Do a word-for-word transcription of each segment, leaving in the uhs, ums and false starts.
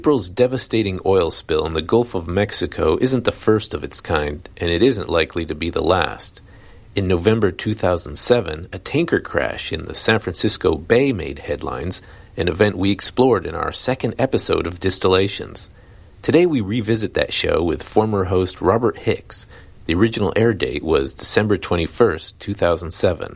April's devastating oil spill in the Gulf of Mexico isn't the first of its kind, and it isn't likely to be the last. In November two thousand seven, a tanker crash in the San Francisco Bay made headlines, an event we explored in our second episode of Distillations. Today we revisit that show with former host Robert Hicks. The original air date was December twenty-first, two thousand seven.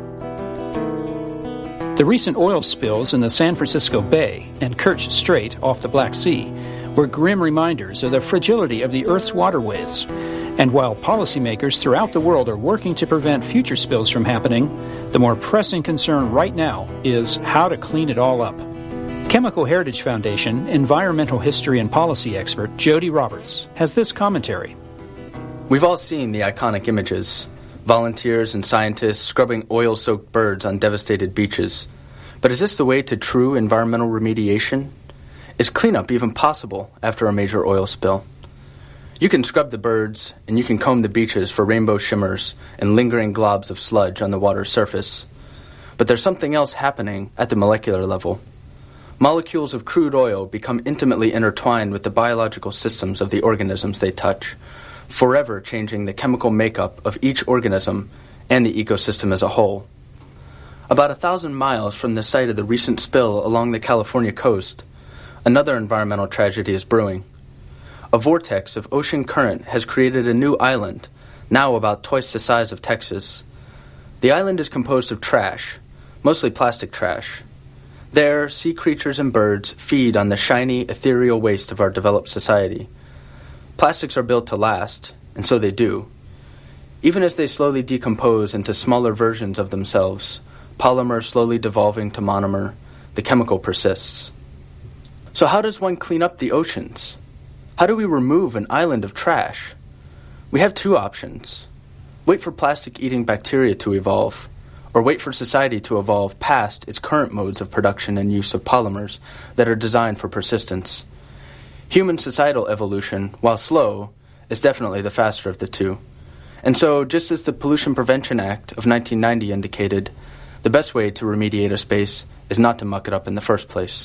The recent oil spills in the San Francisco Bay and Kerch Strait off the Black Sea were grim reminders of the fragility of the Earth's waterways. And while policymakers throughout the world are working to prevent future spills from happening, the more pressing concern right now is how to clean it all up. Chemical Heritage Foundation environmental history and policy expert Jody Roberts has this commentary. We've all seen the iconic images. Volunteers and scientists scrubbing oil-soaked birds on devastated beaches. But is this the way to true environmental remediation? Is cleanup even possible after a major oil spill? You can scrub the birds, and you can comb the beaches for rainbow shimmers and lingering globs of sludge on the water's surface. But there's something else happening at the molecular level. Molecules of crude oil become intimately intertwined with the biological systems of the organisms they touch, forever changing the chemical makeup of each organism and the ecosystem as a whole. About a thousand miles from the site of the recent spill along the California coast, another environmental tragedy is brewing. A vortex of ocean current has created a new island, now about twice the size of Texas. The island is composed of trash, mostly plastic trash. There, sea creatures and birds feed on the shiny, ethereal waste of our developed society. Plastics are built to last, and so they do. Even as they slowly decompose into smaller versions of themselves, polymer slowly devolving to monomer, the chemical persists. So how does one clean up the oceans? How do we remove an island of trash? We have two options. Wait for plastic-eating bacteria to evolve, or wait for society to evolve past its current modes of production and use of polymers that are designed for persistence. Human societal evolution, while slow, is definitely the faster of the two. And so, just as the Pollution Prevention Act of nineteen ninety indicated, the best way to remediate a space is not to muck it up in the first place.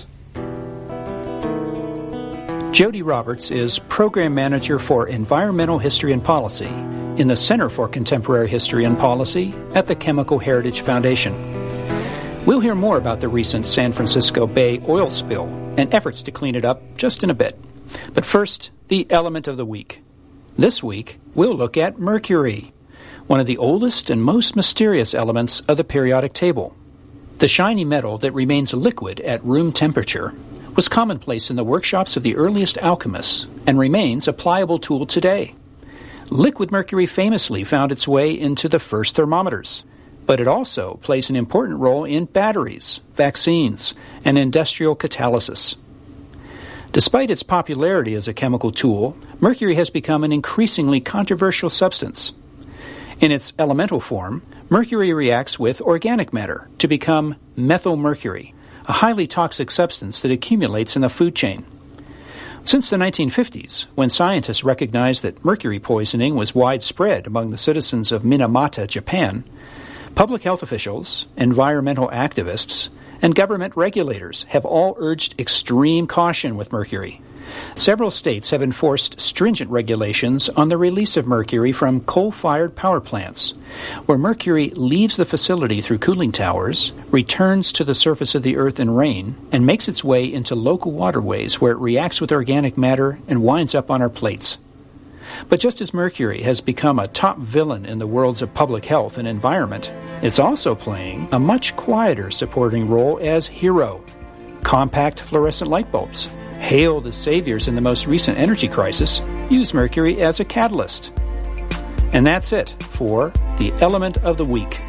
Jody Roberts is Program Manager for Environmental History and Policy in the Center for Contemporary History and Policy at the Chemical Heritage Foundation. We'll hear more about the recent San Francisco Bay oil spill and efforts to clean it up just in a bit. But first, the element of the week. This week, we'll look at mercury, one of the oldest and most mysterious elements of the periodic table. The shiny metal that remains liquid at room temperature was commonplace in the workshops of the earliest alchemists and remains a pliable tool today. Liquid mercury famously found its way into the first thermometers, but it also plays an important role in batteries, vaccines, and industrial catalysis. Despite its popularity as a chemical tool, mercury has become an increasingly controversial substance. In its elemental form, mercury reacts with organic matter to become methylmercury, a highly toxic substance that accumulates in the food chain. Since the nineteen fifties, when scientists recognized that mercury poisoning was widespread among the citizens of Minamata, Japan, public health officials, environmental activists, and government regulators have all urged extreme caution with mercury. Several states have enforced stringent regulations on the release of mercury from coal-fired power plants, where mercury leaves the facility through cooling towers, returns to the surface of the earth in rain, and makes its way into local waterways where it reacts with organic matter and winds up on our plates. But just as mercury has become a top villain in the worlds of public health and environment, it's also playing a much quieter supporting role as hero. Compact fluorescent light bulbs, hailed as saviors in the most recent energy crisis, use mercury as a catalyst. And that's it for the element of the week.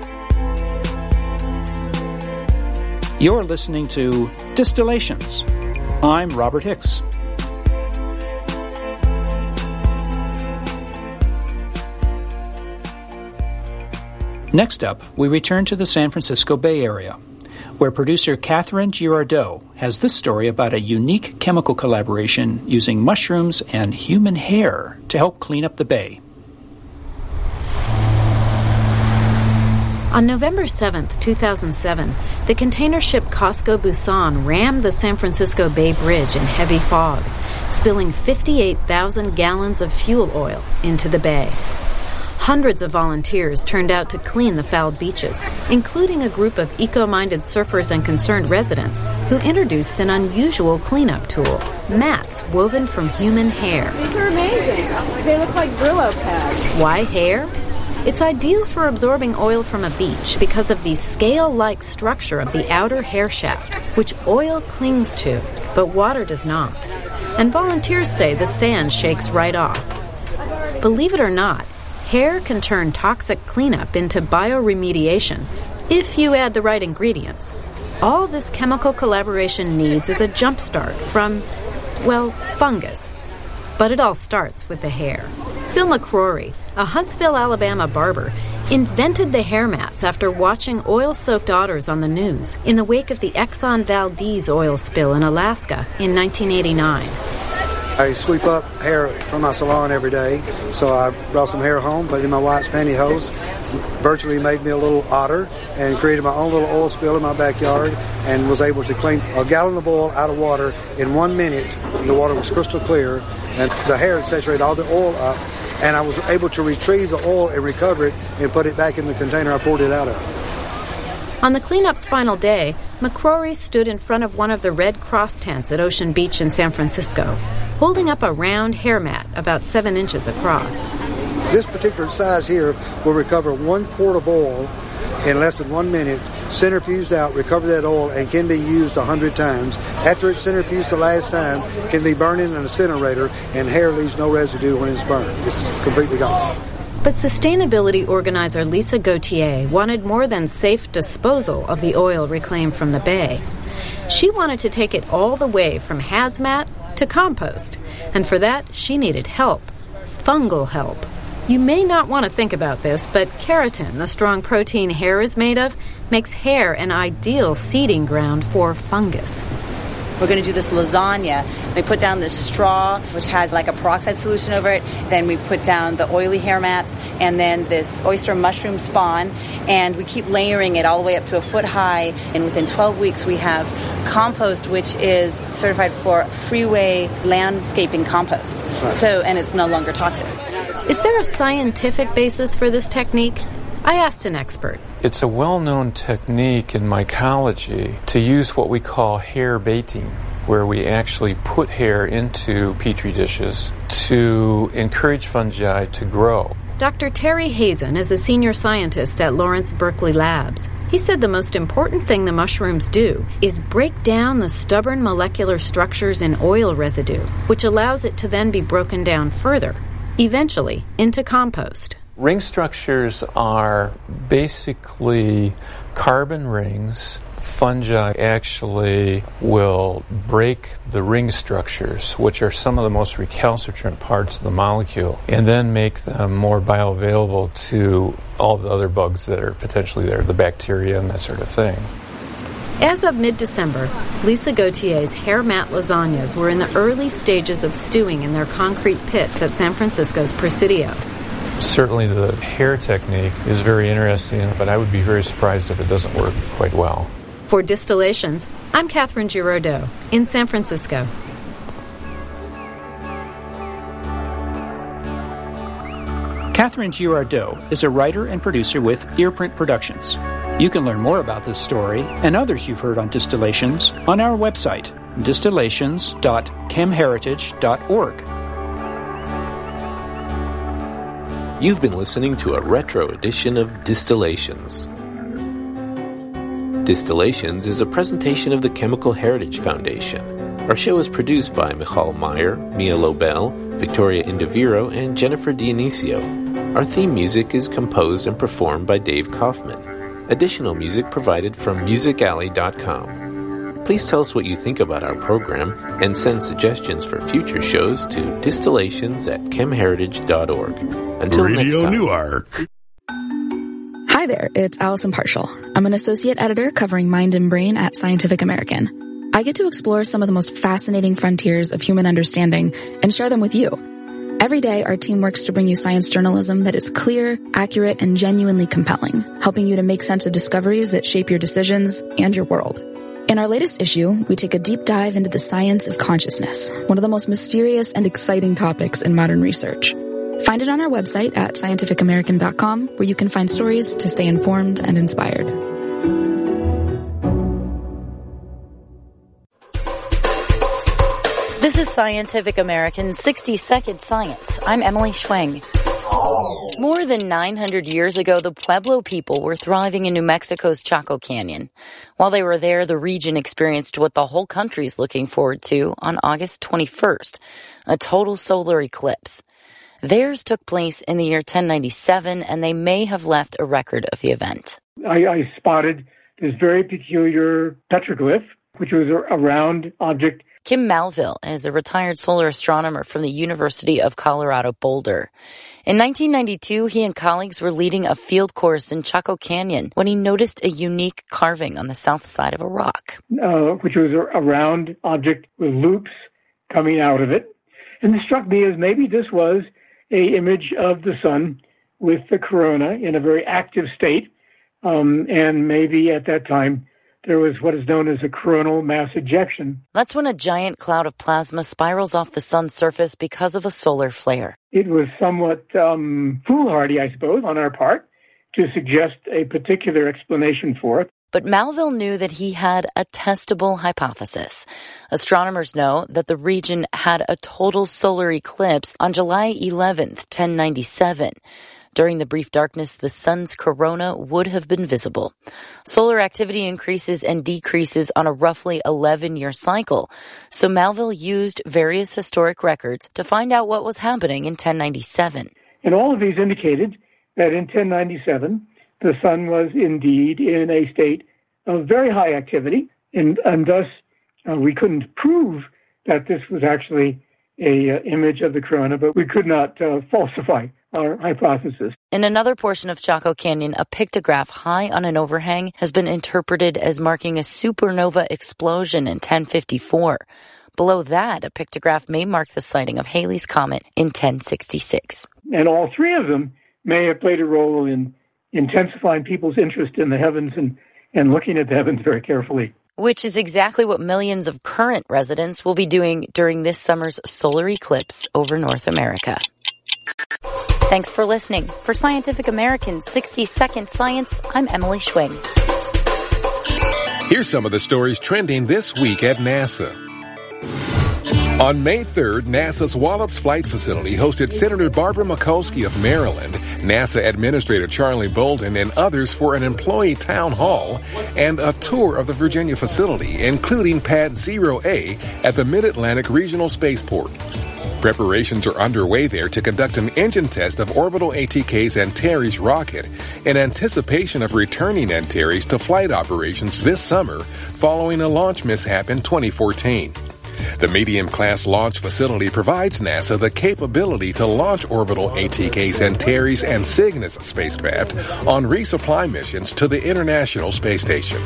You're listening to Distillations. I'm Robert Hicks. Next up, we return to the San Francisco Bay Area, where producer Catherine Girardeau has this story about a unique chemical collaboration using mushrooms and human hair to help clean up the bay. On November seventh, two thousand seven, the container ship Costco Busan rammed the San Francisco Bay Bridge in heavy fog, spilling fifty-eight thousand gallons of fuel oil into the bay. Hundreds of volunteers turned out to clean the fouled beaches, including a group of eco-minded surfers and concerned residents who introduced an unusual cleanup tool, mats woven from human hair. These are amazing. They look like Brillo pads. Why hair? It's ideal for absorbing oil from a beach because of the scale-like structure of the outer hair shaft, which oil clings to, but water does not. And volunteers say the sand shakes right off. Believe it or not, hair can turn toxic cleanup into bioremediation if you add the right ingredients. All this chemical collaboration needs is a jumpstart from, well, fungus. But it all starts with the hair. Phil McCrory, a Huntsville, Alabama barber, invented the hair mats after watching oil-soaked otters on the news in the wake of the Exxon Valdez oil spill in Alaska in nineteen eighty-nine. I sweep up hair from my salon every day, so I brought some hair home, put it in my wife's pantyhose, virtually made me a little otter, and created my own little oil spill in my backyard, and was able to clean a gallon of oil out of water in one minute. The water was crystal clear, and the hair had saturated all the oil up, and I was able to retrieve the oil and recover it and put it back in the container I poured it out of. On the cleanup's final day, McCrory stood in front of one of the Red Cross tents at Ocean Beach in San Francisco, holding up a round hair mat about seven inches across. This particular size here will recover one quart of oil in less than one minute, centrifuged out, recover that oil, and can be used a hundred times. After it's centrifuged the last time, can be burned in an incinerator, and hair leaves no residue when it's burned. It's completely gone. But sustainability organizer Lisa Gauthier wanted more than safe disposal of the oil reclaimed from the bay. She wanted to take it all the way from hazmat to compost, and for that she needed help, fungal help. You may not want to think about this, but keratin, the strong protein hair is made of, makes hair an ideal seeding ground for fungus. We're going to do this lasagna. We put down this straw, which has like a peroxide solution over it. Then we put down the oily hair mats, and then this oyster mushroom spawn. And we keep layering it all the way up to a foot high. And within twelve weeks, we have compost, which is certified for freeway landscaping compost. Right. So, and it's no longer toxic. Is there a scientific basis for this technique? I asked an expert. It's a well-known technique in mycology to use what we call hair baiting, where we actually put hair into petri dishes to encourage fungi to grow. Doctor Terry Hazen is a senior scientist at Lawrence Berkeley Labs. He said the most important thing the mushrooms do is break down the stubborn molecular structures in oil residue, which allows it to then be broken down further, eventually into compost. Ring structures are basically carbon rings. Fungi actually will break the ring structures, which are some of the most recalcitrant parts of the molecule, and then make them more bioavailable to all the other bugs that are potentially there, the bacteria and that sort of thing. As of mid-December, Lisa Gauthier's hair mat lasagnas were in the early stages of stewing in their concrete pits at San Francisco's Presidio. Certainly the hair technique is very interesting, but I would be very surprised if it doesn't work quite well. For Distillations, I'm Catherine Girardeau in San Francisco. Catherine Girardeau is a writer and producer with Earprint Productions. You can learn more about this story and others you've heard on Distillations on our website, distillations dot chem heritage dot org. You've been listening to a retro edition of Distillations. Distillations is a presentation of the Chemical Heritage Foundation. Our show is produced by Michal Meyer, Mia Lobel, Victoria Indiviro, and Jennifer Dionisio. Our theme music is composed and performed by Dave Kaufman. Additional music provided from music alley dot com. Please tell us what you think about our program and send suggestions for future shows to distillations at chem heritage dot org. Until Radio next time. Newark. Hi there, it's Allison Parshall. I'm an associate editor covering Mind and Brain at Scientific American. I get to explore some of the most fascinating frontiers of human understanding and share them with you. Every day, our team works to bring you science journalism that is clear, accurate, and genuinely compelling, helping you to make sense of discoveries that shape your decisions and your world. In our latest issue, we take a deep dive into the science of consciousness, one of the most mysterious and exciting topics in modern research. Find it on our website at scientific american dot com, where you can find stories to stay informed and inspired. This is Scientific American's sixty second Science. I'm Emily Schweng. More than nine hundred years ago, the Pueblo people were thriving in New Mexico's Chaco Canyon. While they were there, the region experienced what the whole country is looking forward to on August twenty-first, a total solar eclipse. Theirs took place in the year ten ninety-seven, and they may have left a record of the event. I, I spotted this very peculiar petroglyph, which was a round object. Kim Malville is a retired solar astronomer from the University of Colorado Boulder. In nineteen ninety-two, he and colleagues were leading a field course in Chaco Canyon when he noticed a unique carving on the south side of a rock. Uh, which was a, a round object with loops coming out of it. And it struck me as maybe this was an image of the sun with the corona in a very active state. Um, and maybe at that time, there was what is known as a coronal mass ejection. That's when a giant cloud of plasma spirals off the sun's surface because of a solar flare. It was somewhat um, foolhardy, I suppose, on our part to suggest a particular explanation for it. But Malville knew that he had a testable hypothesis. Astronomers know that the region had a total solar eclipse on July eleventh, ten ninety-seven. During the brief darkness, the sun's corona would have been visible. Solar activity increases and decreases on a roughly eleven-year cycle. So Malville used various historic records to find out what was happening in ten ninety-seven. And all of these indicated that in ten ninety-seven, the sun was indeed in a state of very high activity, and, and thus uh, we couldn't prove that this was actually a uh, image of the corona, but we could not uh, falsify our hypothesis. In another portion of Chaco Canyon, a pictograph high on an overhang has been interpreted as marking a supernova explosion in ten fifty-four. Below that, a pictograph may mark the sighting of Halley's Comet in ten sixty-six. And all three of them may have played a role in intensifying people's interest in the heavens and, and looking at the heavens very carefully. Which is exactly what millions of current residents will be doing during this summer's solar eclipse over North America. Thanks for listening. For Scientific American's sixty second Science, I'm Emily Schwing. Here's some of the stories trending this week at NASA. On May third, NASA's Wallops Flight Facility hosted Senator Barbara Mikulski of Maryland, NASA Administrator Charlie Bolden, and others for an employee town hall and a tour of the Virginia facility, including Pad zero A at the Mid-Atlantic Regional Spaceport. Preparations are underway there to conduct an engine test of orbital A T K's Antares rocket in anticipation of returning Antares to flight operations this summer following a launch mishap in twenty fourteen. The medium-class launch facility provides NASA the capability to launch orbital A T K's Antares and Cygnus spacecraft on resupply missions to the International Space Station.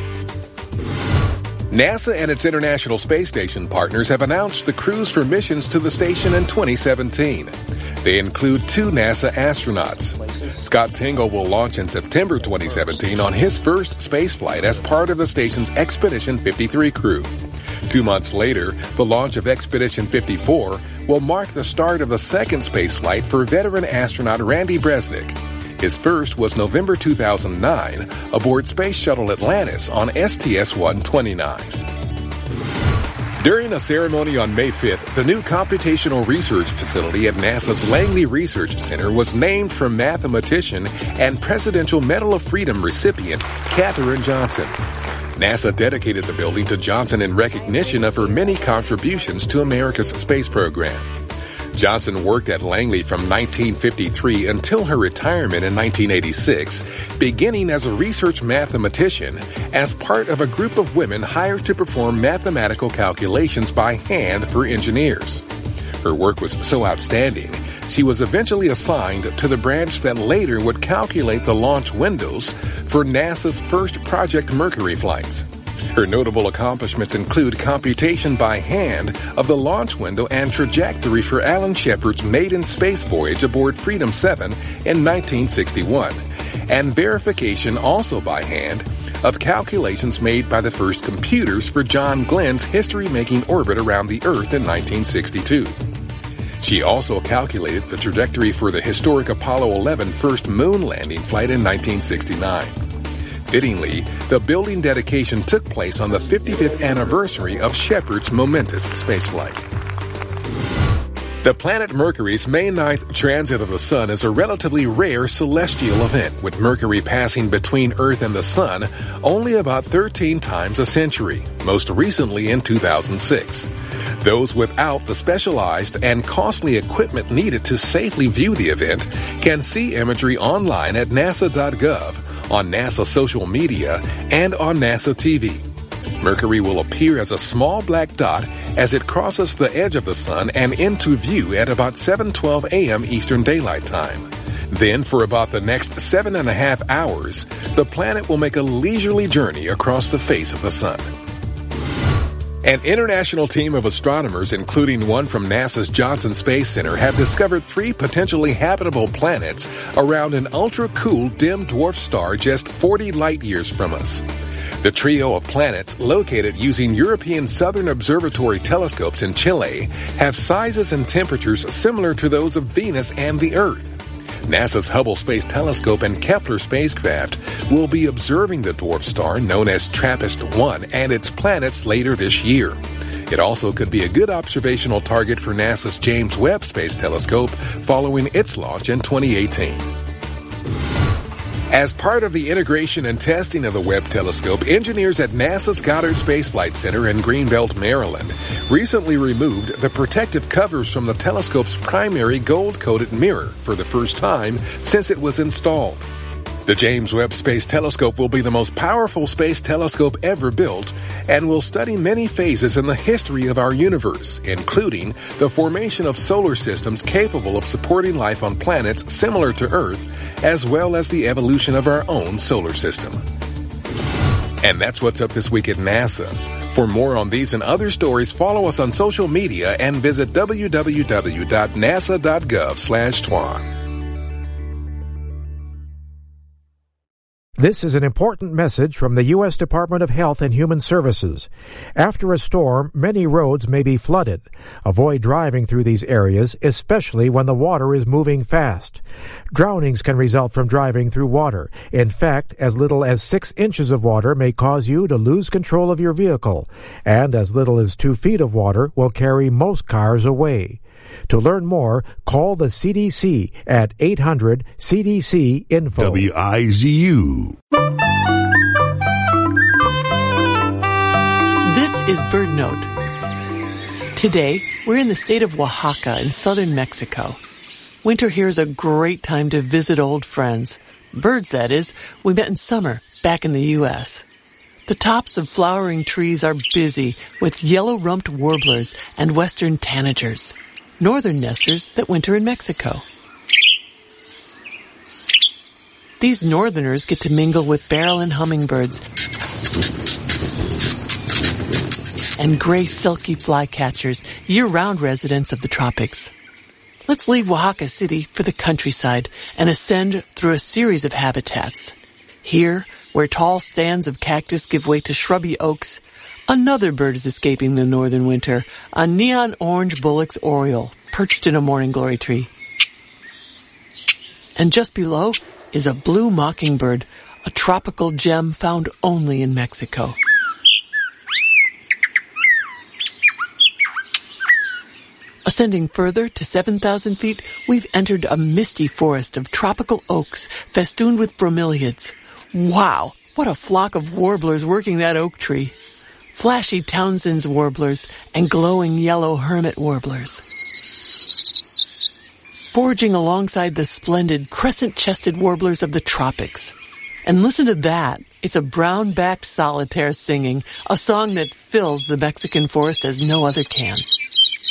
NASA and its International Space Station partners have announced the crews for missions to the station in twenty seventeen. They include two NASA astronauts. Scott Tingle will launch in September twenty seventeen on his first spaceflight as part of the station's Expedition fifty-three crew. Two months later, the launch of Expedition fifty-four will mark the start of the second spaceflight for veteran astronaut Randy Bresnik. His first was November two thousand nine aboard Space Shuttle Atlantis on S T S one twenty-nine. During a ceremony on May fifth, the new computational research facility at NASA's Langley Research Center was named for mathematician and Presidential Medal of Freedom recipient Katherine Johnson. NASA dedicated the building to Johnson in recognition of her many contributions to America's space program. Johnson worked at Langley from nineteen fifty-three until her retirement in nineteen eighty-six, beginning as a research mathematician as part of a group of women hired to perform mathematical calculations by hand for engineers. Her work was so outstanding, she was eventually assigned to the branch that later would calculate the launch windows for NASA's first Project Mercury flights. Her notable accomplishments include computation by hand of the launch window and trajectory for Alan Shepard's maiden space voyage aboard Freedom seven in nineteen sixty-one, and verification also by hand of calculations made by the first computers for John Glenn's history-making orbit around the Earth in nineteen sixty-two. She also calculated the trajectory for the historic Apollo eleven first moon landing flight in nineteen sixty-nine. Fittingly, the building dedication took place on the fifty-fifth anniversary of Shepard's momentous spaceflight. The planet Mercury's May ninth transit of the Sun is a relatively rare celestial event, with Mercury passing between Earth and the Sun only about thirteen times a century, most recently in two thousand six. Those without the specialized and costly equipment needed to safely view the event can see imagery online at nasa dot gov, on NASA social media, and on NASA T V. Mercury will appear as a small black dot as it crosses the edge of the Sun and into view at about seven twelve a.m. Eastern Daylight Time. Then, for about the next seven and a half hours, the planet will make a leisurely journey across the face of the Sun. An international team of astronomers, including one from NASA's Johnson Space Center, have discovered three potentially habitable planets around an ultra-cool dim dwarf star just forty light-years from us. The trio of planets, located using European Southern Observatory telescopes in Chile, have sizes and temperatures similar to those of Venus and the Earth. NASA's Hubble Space Telescope and Kepler spacecraft will be observing the dwarf star known as TRAPPIST one and its planets later this year. It also could be a good observational target for NASA's James Webb Space Telescope following its launch in twenty eighteen. As part of the integration and testing of the Webb telescope, engineers at NASA's Goddard Space Flight Center in Greenbelt, Maryland, recently removed the protective covers from the telescope's primary gold-coated mirror for the first time since it was installed. The James Webb Space Telescope will be the most powerful space telescope ever built and will study many phases in the history of our universe, including the formation of solar systems capable of supporting life on planets similar to Earth, as well as the evolution of our own solar system. And that's what's up this week at NASA. For more on these and other stories, follow us on social media and visit w w w dot nasa dot gov slash twan. This is an important message from the U S Department of Health and Human Services. After a storm, many roads may be flooded. Avoid driving through these areas, especially when the water is moving fast. Drownings can result from driving through water. In fact, as little as six inches of water may cause you to lose control of your vehicle, and as little as two feet of water will carry most cars away. To learn more, call the C D C at eight hundred C D C info. W I Z U. This is Bird Note. Today, we're in the state of Oaxaca in southern Mexico. Winter here is a great time to visit old friends. Birds, that is, we met in summer back in the U S The tops of flowering trees are busy with yellow-rumped warblers and western tanagers, northern nesters that winter in Mexico. These northerners get to mingle with barrel-in hummingbirds and gray silky flycatchers, year-round residents of the tropics. Let's leave Oaxaca City for the countryside and ascend through a series of habitats. Here, where tall stands of cactus give way to shrubby oaks, another bird is escaping the northern winter, a neon orange Bullock's oriole perched in a morning glory tree. And just below is a blue mockingbird, a tropical gem found only in Mexico. Ascending further to seven thousand feet, we've entered a misty forest of tropical oaks festooned with bromeliads. Wow, what a flock of warblers working that oak tree. Flashy Townsend's warblers and glowing yellow hermit warblers. Foraging alongside the splendid crescent-chested warblers of the tropics. And listen to that. It's a brown-backed solitaire singing, a song that fills the Mexican forest as no other can.